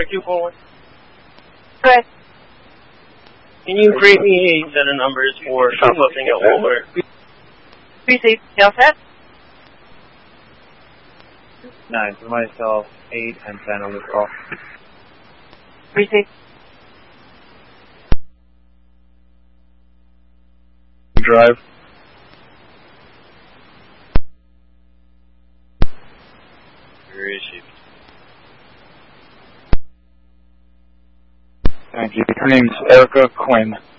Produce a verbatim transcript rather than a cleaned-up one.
Center two four one. Good. Can you create me a set of numbers for something at Walmart? Received. You all set? Nine for myself, eight and ten on the call. Received. Drive. Received. Thank you. Her name's Erica Quinn.